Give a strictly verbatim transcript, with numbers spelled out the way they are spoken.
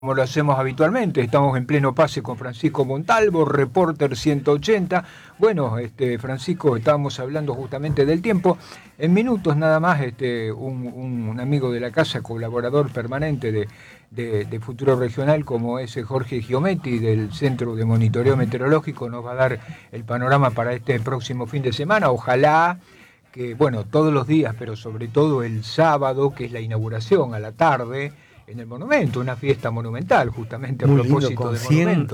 Como lo hacemos habitualmente, estamos en pleno pase con Francisco Montalvo, Reporter ciento ochenta. Bueno, este, Francisco, estábamos hablando justamente del tiempo. En minutos nada más, este, un, un amigo de la casa, colaborador permanente de, de, de Futuro Regional, como es Jorge Giometti, del Centro de Monitoreo Meteorológico, nos va a dar el panorama para este próximo fin de semana. Ojalá que, bueno, todos los días, pero sobre todo el sábado, que es la inauguración a la tarde, en el monumento, una fiesta monumental, justamente a Muy lindo, propósito con del cien monumento.